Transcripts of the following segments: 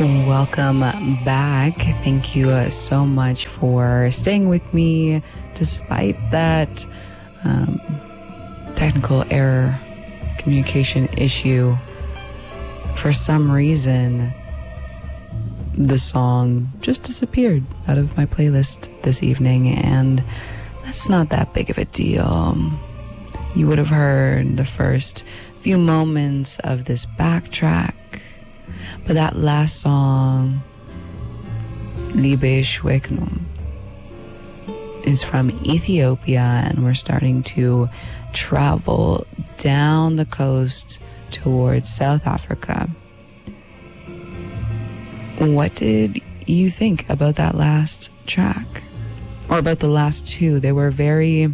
Welcome back. Thank you so much for staying with me despite that technical error, communication issue. For some reason, the song just disappeared out of my playlist this evening, and that's not that big of a deal. You would have heard the first few moments of this backtrack, but that last song, Libe Shweknum, is from Ethiopia, and we're starting to travel down the coast towards South Africa. What did you think about that last track? Or about the last two? They were very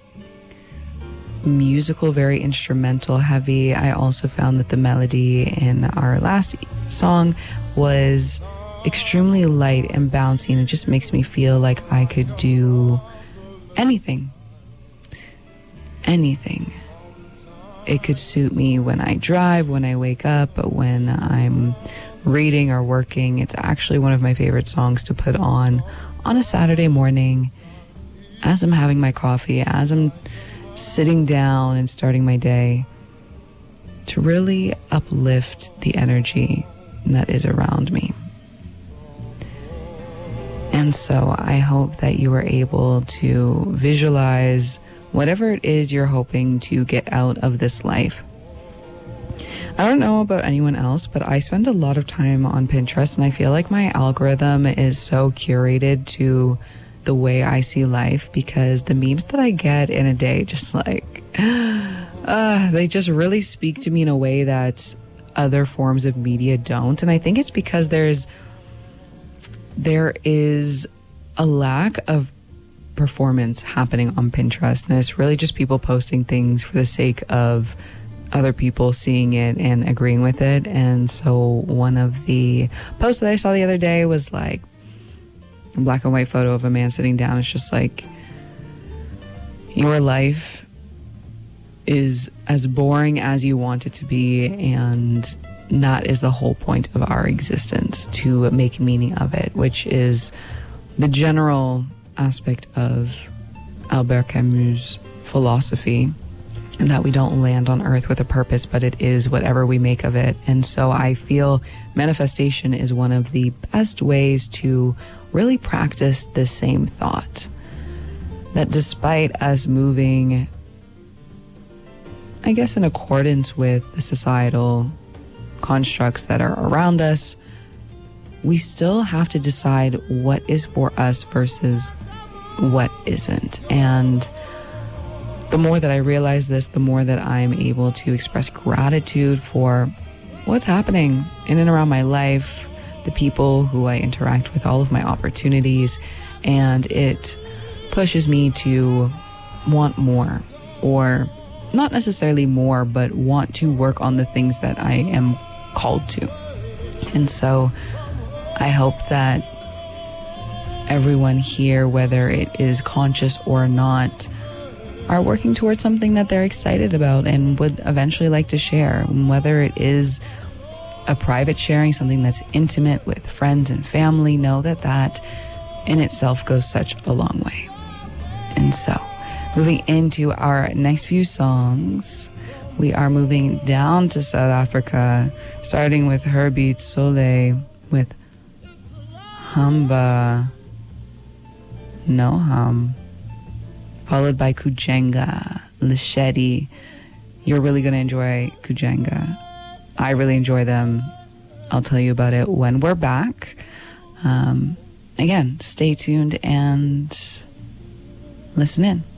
musical, very instrumental heavy. I also found that the melody in our last song was extremely light and bouncy, and it just makes me feel like I could do anything. It could suit me when I drive, when I wake up, but when I'm reading or working. It's actually one of my favorite songs to put on a Saturday morning as I'm having my coffee, as I'm sitting down and starting my day, to really uplift the energy that is around me. And so I hope that you were able to visualize whatever it is you're hoping to get out of this life. I don't know about anyone else, but I spend a lot of time on Pinterest, and I feel like my algorithm is so curated to the way I see life, because the memes that I get in a day just like, they just really speak to me in a way that other forms of media don't. And I think it's because there is a lack of performance happening on Pinterest, and it's really just people posting things for the sake of other people seeing it and agreeing with it. And so one of the posts that I saw the other day was like a black and white photo of a man sitting down. It's just like, your life is as boring as you want it to be, and that is the whole point of our existence, to make meaning of it, which is the general aspect of Albert Camus' philosophy, and that we don't land on earth with a purpose, but it is whatever we make of it. And so I feel manifestation is one of the best ways to really practice the same thought, that despite us moving, I guess, in accordance with the societal constructs that are around us, we still have to decide what is for us versus what isn't. And the more that I realize this, the more that I'm able to express gratitude for what's happening in and around my life, the people who I interact with, all of my opportunities, and it pushes me to want more, or not necessarily more, but want to work on the things that I am called to. And so I hope that everyone here, whether it is conscious or not, are working towards something that they're excited about and would eventually like to share, whether it is a private sharing, something that's intimate with friends and family. Know that that in itself goes such a long way. And so, moving into our next few songs, we are moving down to South Africa, starting with Herbie Tsole with Hamba No Hum, followed by Kujenga, Leshedi. You're really going to enjoy Kujenga. I really enjoy them. I'll tell you about it when we're back. Again, stay tuned and listen in.